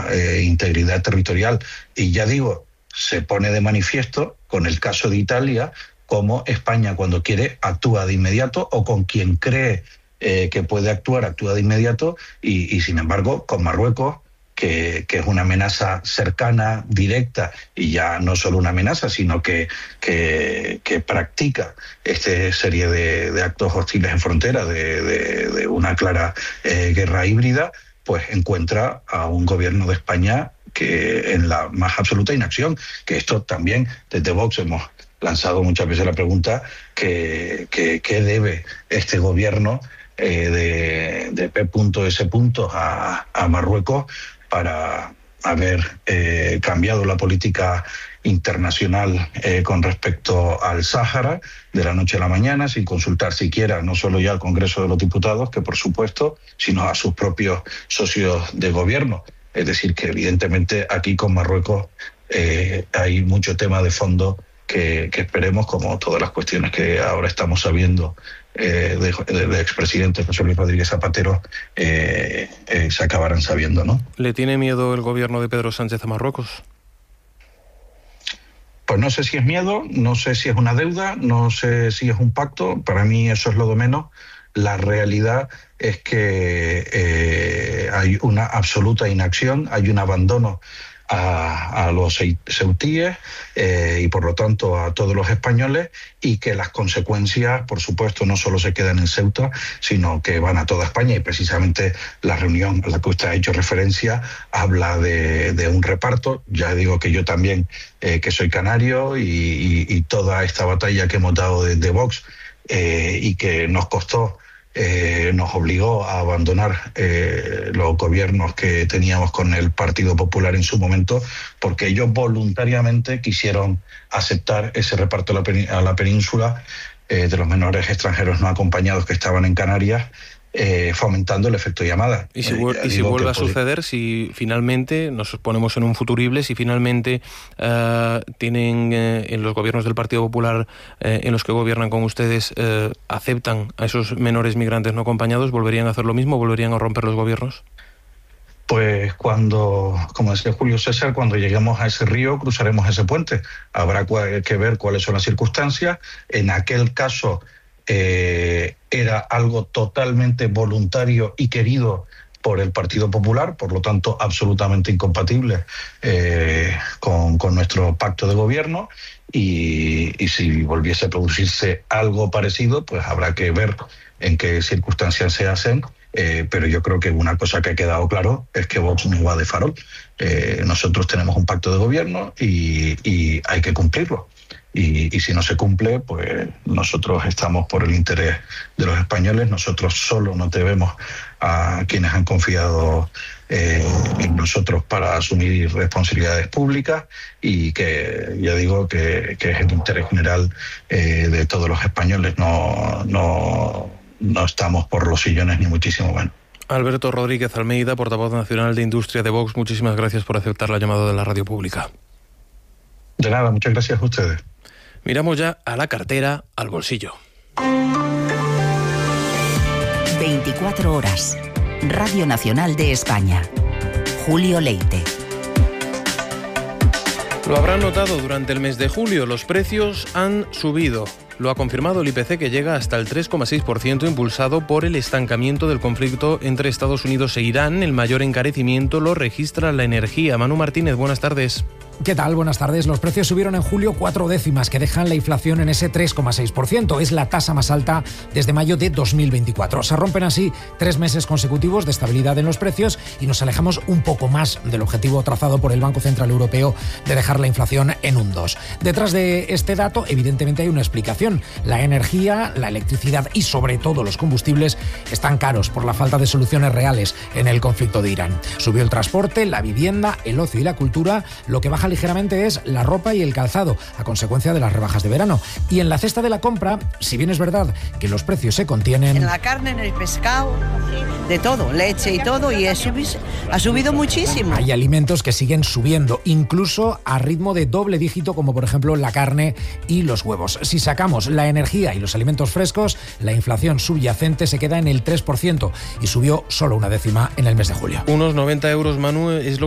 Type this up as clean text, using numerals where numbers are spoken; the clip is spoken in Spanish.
integridad territorial. Y ya digo, se pone de manifiesto con el caso de Italia, cómo España cuando quiere actúa de inmediato, o con quien cree que puede actuar, actúa de inmediato, y sin embargo con Marruecos, que es una amenaza cercana, directa, y ya no solo una amenaza, sino que practica esta serie de actos hostiles en frontera, de una clara guerra híbrida, pues encuentra a un gobierno de España que en la más absoluta inacción. Que esto también, desde Vox hemos lanzado muchas veces la pregunta, ¿qué debe este gobierno de P.S. a Marruecos para haber cambiado la política internacional con respecto al Sáhara de la noche a la mañana, sin consultar siquiera no solo ya al Congreso de los Diputados, que por supuesto, sino a sus propios socios de gobierno? Es decir, que evidentemente aquí con Marruecos hay mucho tema de fondo que esperemos, como todas las cuestiones que ahora estamos sabiendo del expresidente José Luis Rodríguez Zapatero, se acabarán sabiendo, ¿no? ¿Le tiene miedo el gobierno de Pedro Sánchez a Marruecos? Pues no sé si es miedo, no sé si es una deuda, no sé si es un pacto. Para mí eso es lo de menos. La realidad es que hay una absoluta inacción, hay un abandono a los ceutíes y por lo tanto a todos los españoles, y que las consecuencias, por supuesto, no solo se quedan en Ceuta, sino que van a toda España. Y precisamente la reunión a la que usted ha hecho referencia habla de un reparto. Ya digo que yo también, que soy canario, y toda esta batalla que hemos dado desde Vox y que nos costó, nos obligó a abandonar los gobiernos que teníamos con el Partido Popular en su momento, porque ellos voluntariamente quisieron aceptar ese reparto a la península de los menores extranjeros no acompañados que estaban en Canarias, fomentando el efecto llamada. Y si vuelve a suceder, si finalmente nos ponemos en un futurible, si finalmente tienen en los gobiernos del Partido Popular en los que gobiernan con ustedes, aceptan a esos menores migrantes no acompañados, ¿volverían a hacer lo mismo? ¿Volverían a romper los gobiernos? Pues como decía Julio César, cuando lleguemos a ese río cruzaremos ese puente. Habrá que ver cuáles son las circunstancias. En aquel caso era algo totalmente voluntario y querido por el Partido Popular, por lo tanto absolutamente incompatible con nuestro pacto de gobierno, y si volviese a producirse algo parecido, pues habrá que ver en qué circunstancias se hacen, pero yo creo que una cosa que ha quedado claro es que Vox no va de farol. Nosotros tenemos un pacto de gobierno y hay que cumplirlo. Y si no se cumple, pues nosotros estamos por el interés de los españoles. Nosotros solo nos debemos a quienes han confiado en nosotros para asumir responsabilidades públicas, y que ya digo que es el interés general de todos los españoles. No estamos por los sillones, ni muchísimo menos. Alberto Rodríguez Almeida, portavoz nacional de Industria de Vox, muchísimas gracias por aceptar la llamada de la radio pública. De nada, muchas gracias a ustedes. Miramos ya a la cartera, al bolsillo. 24 horas. Radio Nacional de España. Julio Leite. Lo habrán notado durante el mes de julio, los precios han subido. Lo ha confirmado el IPC, que llega hasta el 3,6%, impulsado por el estancamiento del conflicto entre Estados Unidos e Irán. El mayor encarecimiento lo registra la energía. Manu Martínez, buenas tardes. ¿Qué tal? Buenas tardes. Los precios subieron en julio 4 décimas, que dejan la inflación en ese 3,6%. Es la tasa más alta desde mayo de 2024. Se rompen así 3 meses consecutivos de estabilidad en los precios y nos alejamos un poco más del objetivo trazado por el Banco Central Europeo de dejar la inflación en un 2. Detrás de este dato, evidentemente, hay una explicación. La energía, la electricidad y sobre todo los combustibles están caros por la falta de soluciones reales en el conflicto de Irán. Subió el transporte, la vivienda, el ocio y la cultura. Lo que baja ligeramente es la ropa y el calzado, a consecuencia de las rebajas de verano. Y en la cesta de la compra, si bien es verdad que los precios se contienen... En la carne, en el pescado, de todo, leche y todo, y ha subido muchísimo. Hay alimentos que siguen subiendo, incluso a ritmo de doble dígito, como por ejemplo la carne y los huevos. Si sacamos la energía y los alimentos frescos, la inflación subyacente se queda en el 3% y subió solo 1 décima en el mes de julio. Unos 90 euros, Manu, es lo